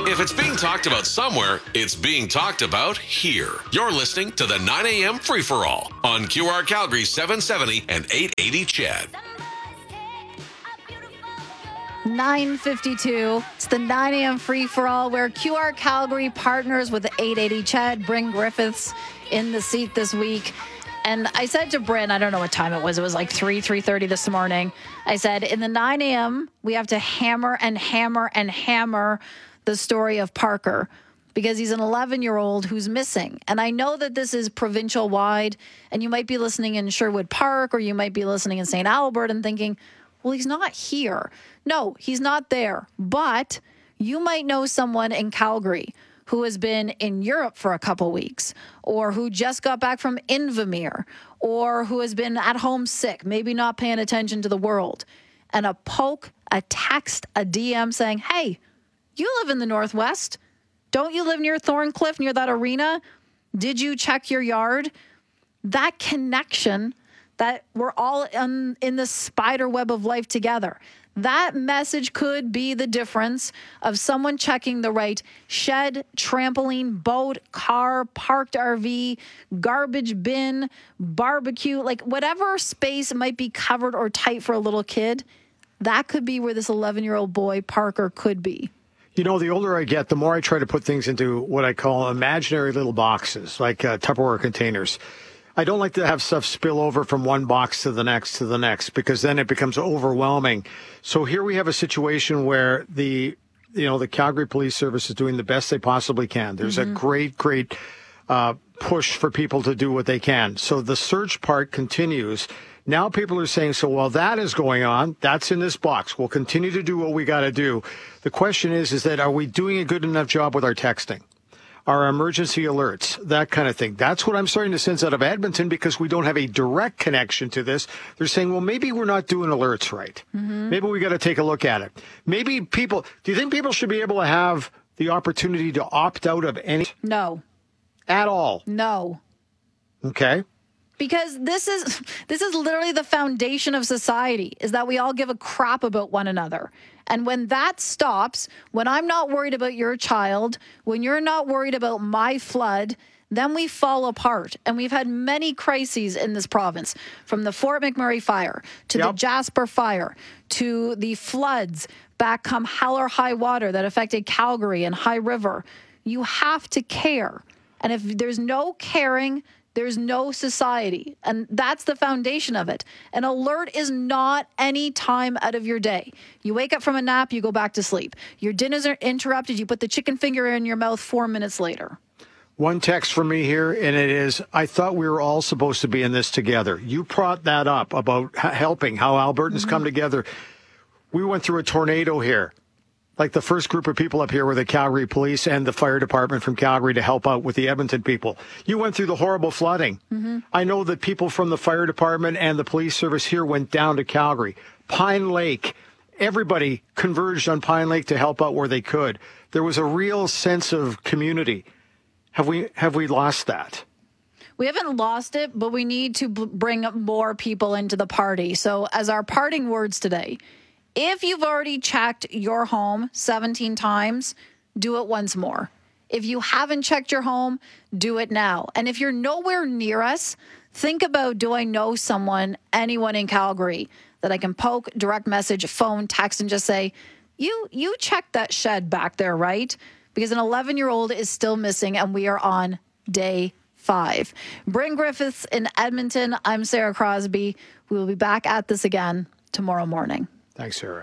If it's being talked about somewhere, it's being talked about here. You're listening to the 9 a.m. Free-for-All on QR Calgary 770 and 880 CHED. 9:52. It's the 9 a.m. Free-for-All where QR Calgary partners with the 880 CHED. Bryn Griffiths in the seat this week. And I said to Bryn, I don't know what time it was. It was like 3:30 this morning. I said, in the 9 a.m., we have to hammer and hammer and hammer the story of Parker because he's an 11-year-old who's missing. And I know that this is provincial wide, and you might be listening in Sherwood Park or you might be listening in St. Albert and thinking, well, he's not here. No, he's not there. But you might know someone in Calgary who has been in Europe for a couple weeks, or who just got back from Invermere, or who has been at home sick, maybe not paying attention to the world. And a poke, a text, a DM saying, hey, you live in the Northwest. Don't you live near Thorncliffe, near that arena? Did you check your yard? That connection that we're all in the spider web of life together. That message could be the difference of someone checking the right shed, trampoline, boat, car, parked RV, garbage bin, barbecue, like whatever space might be covered or tight for a little kid. That could be where this 11-year-old boy, Parker, could be. You know, the older I get, the more I try to put things into what I call imaginary little boxes, like Tupperware containers. I don't like to have stuff spill over from one box to the next, because then it becomes overwhelming. So here we have a situation where the Calgary Police Service is doing the best they possibly can. There's a great push for people to do what they can. So the search part continues. Now people are saying, so while that is going on, that's in this box. We'll continue to do what we got to do. The question is that are we doing a good enough job with our texting? Our emergency alerts, that kind of thing. That's what I'm starting to sense out of Edmonton because we don't have a direct connection to this. They're saying, well, maybe we're not doing alerts right. Maybe we got to take a look at it. Maybe do you think people should be able to have the opportunity to opt out of any? No. At all? No. Okay. Because this is literally the foundation of society, is that we all give a crap about one another. And when that stops, when I'm not worried about your child, when you're not worried about my flood, then we fall apart. And we've had many crises in this province, from the Fort McMurray fire to the Jasper fire to the floods back come hell or high water that affected Calgary and High River. You have to care. And if there's no caring, there's no society. And that's the foundation of it. An alert is not any time out of your day. You wake up from a nap, you go back to sleep. Your dinners are interrupted, you put the chicken finger in your mouth 4 minutes later. One text from me here, and it is, I thought we were all supposed to be in this together. You brought that up about helping, how Albertans come together. We went through a tornado here. Like the first group of people up here were the Calgary Police and the fire department from Calgary to help out with the Edmonton people. You went through the horrible flooding. I know that people from the fire department and the police service here went down to Calgary. Pine Lake, everybody converged on Pine Lake to help out where they could. There was a real sense of community. Have we lost that? We haven't lost it, but we need to bring more people into the party. So as our parting words today, if you've already checked your home 17 times, do it once more. If you haven't checked your home, do it now. And if you're nowhere near us, think about, do I know someone, anyone in Calgary that I can poke, direct message, phone, text, and just say, you checked that shed back there, right? Because an 11-year-old is still missing, and we are on day 5. Bryn Griffiths in Edmonton. I'm Sarah Crosby. We will be back at this again tomorrow morning. Thanks, Sarah.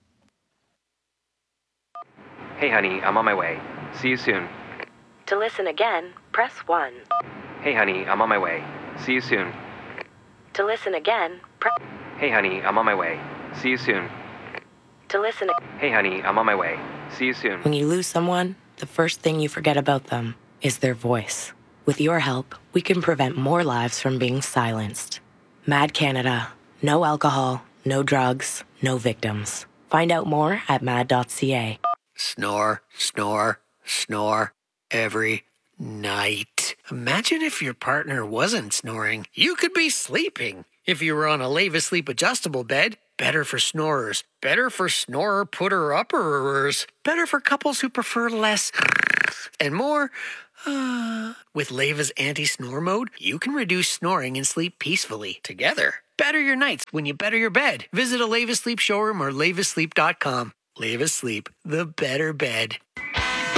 Hey, honey, I'm on my way. See you soon. To listen again, press 1. Hey, honey, I'm on my way. See you soon. To listen again, press... Hey, honey, I'm on my way. See you soon. To listen... Hey, honey, I'm on my way. See you soon. When you lose someone, the first thing you forget about them is their voice. With your help, we can prevent more lives from being silenced. Mad Canada. No alcohol, no drugs, no victims. Find out more at mad.ca. Snore, snore, snore every night. Imagine if your partner wasn't snoring. You could be sleeping. If you were on a Leva Sleep adjustable bed, better for snorers. Better for snorer putter-upperers. Better for couples who prefer less and more. With Leva's anti-snore mode, you can reduce snoring and sleep peacefully together. Better your nights when you better your bed. Visit a Leva Sleep showroom or levasleep.com. Leva Sleep, the better bed.